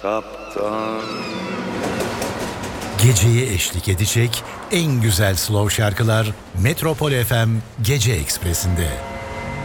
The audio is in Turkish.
kaptan. Geceye eşlik edecek en güzel slow şarkılar Metropol FM Gece Ekspresi'nde.